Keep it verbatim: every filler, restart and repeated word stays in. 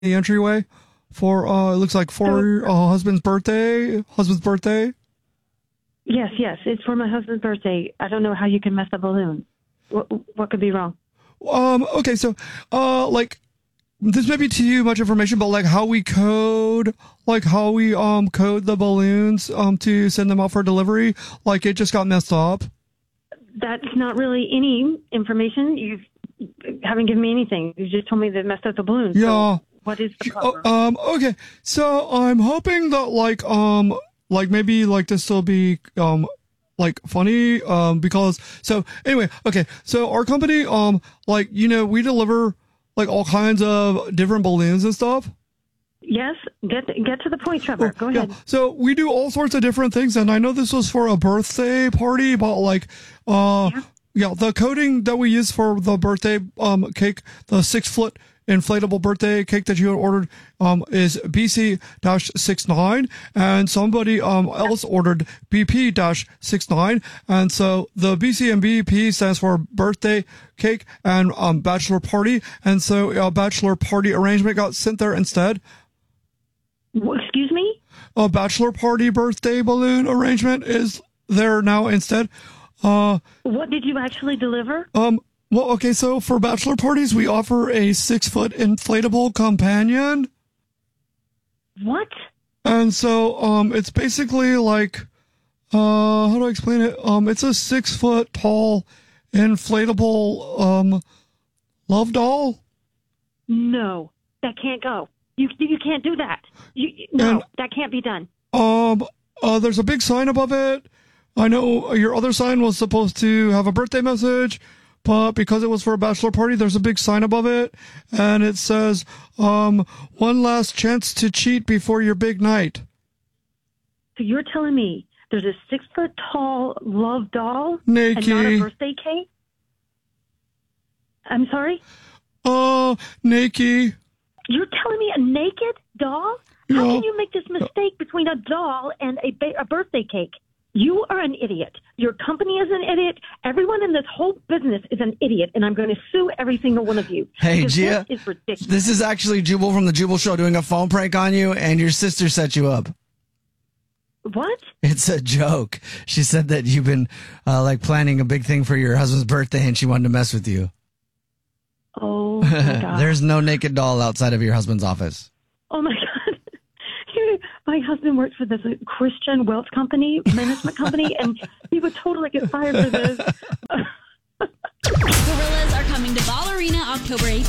the entryway for, uh, it looks like for your uh, husband's birthday, husband's birthday. Yes, yes. It's for my husband's birthday. I don't know how you can mess up balloons. What, what could be wrong? Um, okay. So, uh, like, this may be too much information, but like how we code, like how we, um, code the balloons, um, to send them out for delivery, like it just got messed up. That's not really any information. You haven't given me anything. You just told me they messed up the balloons. Yeah. So what is the problem? Oh, um, okay. So I'm hoping that like, um, like maybe like this will be, um, like funny, um, because, so anyway, okay. So our company, um, like, you know, we deliver like all kinds of different balloons and stuff. Yes. Get, get to the point, Trevor. Go yeah. ahead. So we do all sorts of different things. And I know this was for a birthday party, but like, uh, yeah, yeah the coding that we use for the birthday, um, cake, the six foot inflatable birthday cake that you had ordered, um, is B C sixty-nine, and somebody, um, else ordered B P sixty-nine. And so the B C and B P stands for birthday cake and, um, bachelor party. And so a bachelor party arrangement got sent there instead. Excuse me? A bachelor party birthday balloon arrangement is there now instead. Uh, what did you actually deliver? Um, well, okay, so for bachelor parties, we offer a six foot inflatable companion. What? And so, um, it's basically like, uh, how do I explain it? Um, it's a six foot tall inflatable, um, love doll. No, that can't go. You you can't do that. You, no, and, that can't be done. Um, uh, there's a big sign above it. I know your other sign was supposed to have a birthday message, but because it was for a bachelor party, there's a big sign above it, and it says, um, one last chance to cheat before your big night. So you're telling me there's a six-foot-tall love doll Nikki. and not a birthday cake? I'm sorry? Uh, Nikki. You're telling me a naked doll? How Yeah. can you make this mistake between a doll and a, ba- a birthday cake? You are an idiot. Your company is an idiot. Everyone in this whole business is an idiot, and I'm going to sue every single one of you. Hey, Gia, this is ridiculous. This is actually Jubal from the Jubal Show doing a phone prank on you, and your sister set you up. What? It's a joke. She said that you've been uh, like planning a big thing for your husband's birthday, and she wanted to mess with you. Oh, my God. There's no naked doll outside of your husband's office. Oh, my God. My husband works for this Christian wealth company, management company, and he would totally get fired for this. Gorillas are coming to Ball Arena October eighteenth.